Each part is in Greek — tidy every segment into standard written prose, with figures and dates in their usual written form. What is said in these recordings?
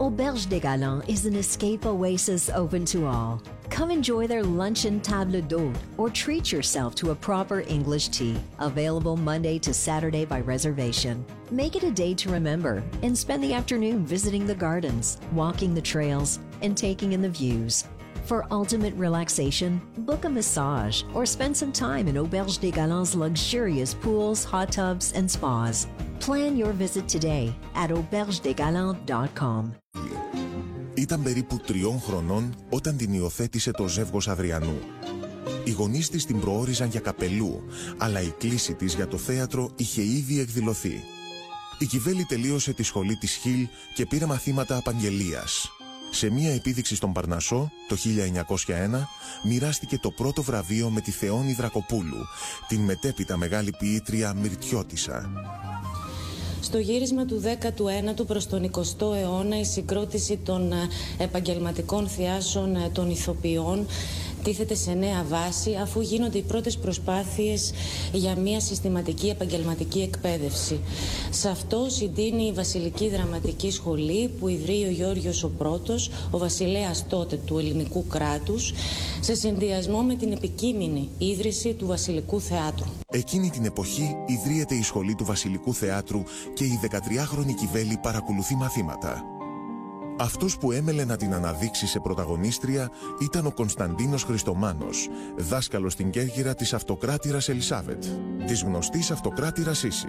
Auberge des Galants is an escape oasis open to all. Come enjoy their luncheon table d'hôte or treat yourself to a proper English tea. Available Monday to Saturday by reservation. Make it a day to remember and spend the afternoon visiting the gardens, walking the trails, and taking in the views. For ultimate relaxation, book a massage or spend some time in Auberge des Galants' luxurious pools, hot tubs, and spas. Plan your visit today at aubergedesgalants.com. Ήταν περίπου 3 χρονών όταν την υιοθέτησε το ζεύγος Αδριανού. Οι γονείς της την προόριζαν για καπελού, αλλά η κλίση της για το θέατρο είχε ήδη εκδηλωθεί. Η Κιβέλη τελείωσε τη σχολή της Χιλ και πήρε μαθήματα απαγγελίας. Σε μία επίδειξη στον Παρνασσό, το 1901, μοιράστηκε το πρώτο βραβείο με τη Θεόνη Δρακοπούλου, την μετέπειτα μεγάλη ποιήτρια Μυρτιώτισσα. Στο γύρισμα του 19ου προς τον 20ο αιώνα, η συγκρότηση των επαγγελματικών θεάσεων των ηθοποιών τίθεται σε νέα βάση, αφού γίνονται οι πρώτες προσπάθειες για μια συστηματική επαγγελματική εκπαίδευση. Σε αυτό συντείνει η Βασιλική Δραματική Σχολή, που ιδρύει ο Γεώργιος ο Πρώτος, ο βασιλέας τότε του ελληνικού κράτους, σε συνδυασμό με την επικείμενη ίδρυση του Βασιλικού Θεάτρου. Εκείνη την εποχή ιδρύεται η Σχολή του Βασιλικού Θεάτρου και η 13χρονη Κιβέλη παρακολουθεί μαθήματα. Αυτός που έμελε να την αναδείξει σε πρωταγωνίστρια ήταν ο Κωνσταντίνος Χριστομάνος, δάσκαλος στην Κέρκυρα της αυτοκράτηρας Ελισάβετ, της γνωστής αυτοκράτηρας Σύση.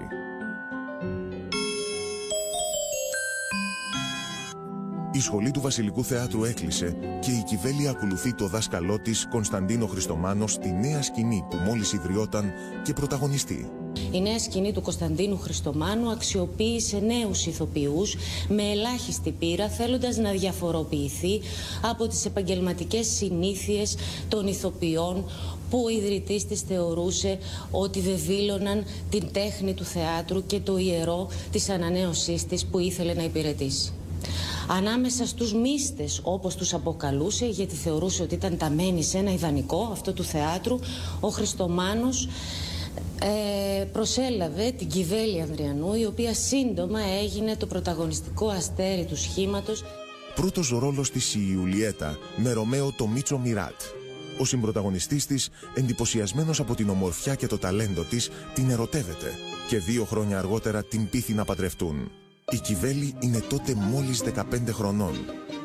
Η Σχολή του Βασιλικού Θεάτρου έκλεισε και η Κιβέλη ακολουθεί το δάσκαλό της Κωνσταντίνο Χριστομάνο στη νέα σκηνή που μόλις ιδρυόταν και πρωταγωνιστεί. Η νέα σκηνή του Κωνσταντίνου Χριστομάνου αξιοποίησε νέους ηθοποιούς με ελάχιστη πείρα, θέλοντας να διαφοροποιηθεί από τις επαγγελματικές συνήθειες των ηθοποιών που ο ιδρυτής της θεωρούσε ότι δεν δήλωναν την τέχνη του θεάτρου και το ιερό της ανανέωσής της που ήθελε να υπηρετήσει. Ανάμεσα στους μύστες, όπως τους αποκαλούσε, γιατί θεωρούσε ότι ήταν ταμένοι σε ένα ιδανικό αυτό του θεάτρου, ο Χριστομάνος προσέλαβε την Κιβέλη Ανδριανού, η οποία σύντομα έγινε το πρωταγωνιστικό αστέρι του σχήματος. Πρώτος ρόλος της η Ιουλιέτα με Ρωμαίο το Μίτσο Μιράτ. Ο συμπρωταγωνιστής της, εντυπωσιασμένος από την ομορφιά και το ταλέντο της, την ερωτεύεται και 2 χρόνια αργότερα την πείθει να παντρευτούν. Η Κιβέλη είναι τότε μόλις 15 χρονών.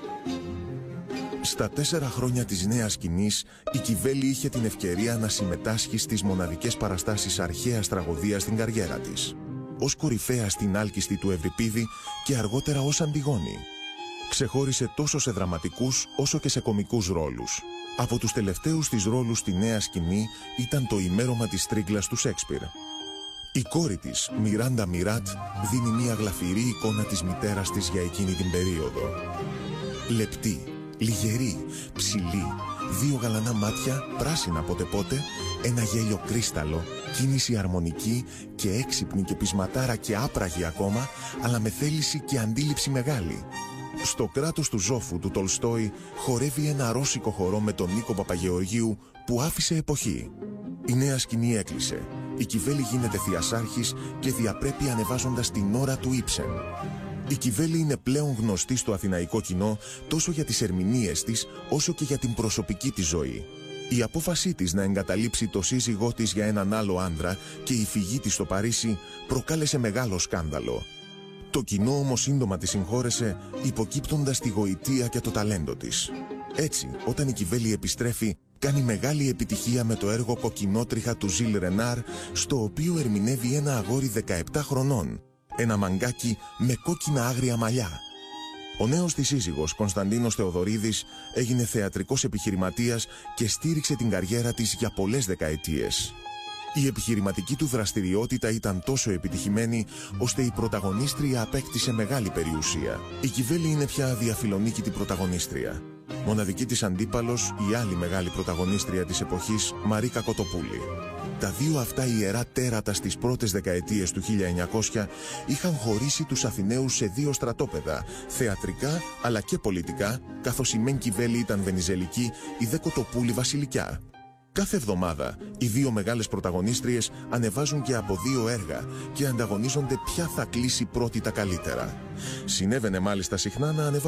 Στα 4 χρόνια της νέας σκηνής, η Κιβέλη είχε την ευκαιρία να συμμετάσχει στις μοναδικές παραστάσεις αρχαίας τραγωδίας στην καριέρα της. Ως κορυφαία στην Άλκιστη του Ευρυπίδη και αργότερα ως Αντιγόνη. Ξεχώρισε τόσο σε δραματικούς όσο και σε κωμικούς ρόλους. Από τους τελευταίους της ρόλους στη νέα σκηνή ήταν το ημέρωμα της Τρίγκλας του Σέξπιρ. Η κόρη της, Μιράντα Μιράτ, δίνει μια γλαφυρή εικόνα της μητέρας της για εκείνη την περίοδο. Λεπτή, λιγερή, ψηλή, 2 γαλανά μάτια, πράσινα πότε-πότε, ένα γέλιο κρίσταλο, κίνηση αρμονική και έξυπνη και πεισματάρα και άπραγη ακόμα, αλλά με θέληση και αντίληψη μεγάλη. Στο κράτος του Ζόφου του Τολστόη χορεύει ένα ρώσικο χορό με τον Νίκο Παπαγεωργίου που άφησε εποχή. Η νέα σκηνή έκλεισε. Η Κιβέλη γίνεται θειασάρχης και διαπρέπει ανεβάζοντας την ώρα του Ήψεν. Η Κιβέλη είναι πλέον γνωστή στο αθηναϊκό κοινό τόσο για τις ερμηνείες της όσο και για την προσωπική της ζωή. Η απόφασή της να εγκαταλείψει το σύζυγό της για έναν άλλο άντρα και η φυγή της στο Παρίσι προκάλεσε μεγάλο σκάνδαλο. Το κοινό όμως σύντομα τη συγχώρεσε, υποκύπτοντας τη γοητεία και το ταλέντο της. Έτσι, όταν η Κιβέλη επιστρέφει, κάνει μεγάλη επιτυχία με το έργο «Κοκκινότριχα» του Ζιλ Ρενάρ, στο οποίο ερμηνεύει ένα αγόρι 17 χρονών. Ένα μαγκάκι με κόκκινα άγρια μαλλιά. Ο νέος της σύζυγος, Κωνσταντίνος Θεοδωρίδης, έγινε θεατρικός επιχειρηματίας και στήριξε την καριέρα της για πολλές δεκαετίες. Η επιχειρηματική του δραστηριότητα ήταν τόσο επιτυχημένη, ώστε η πρωταγωνίστρια απέκτησε μεγάλη περιουσία. Η Κιβέλη είναι πια διαφιλονίκητη πρωταγωνίστρια. Μοναδική της αντίπαλος, η άλλη μεγάλη πρωταγωνίστρια της εποχής, Μαρίκα Κοτοπούλη. Τα 2 αυτά ιερά τέρατα στις πρώτες δεκαετίες του 1900 είχαν χωρίσει τους Αθηναίους σε 2 στρατόπεδα, θεατρικά αλλά και πολιτικά, καθώς η μεν Κιβέλη ήταν βενιζελική, η δε Κοτοπούλη βασιλικιά. Κάθε εβδομάδα, οι 2 μεγάλες πρωταγωνίστριες ανεβάζουν και από 2 έργα και ανταγωνίζονται ποια θα κλείσει πρώτη τα καλύτερα. Συνέβαινε μάλιστα συχνά να ανεβάζουν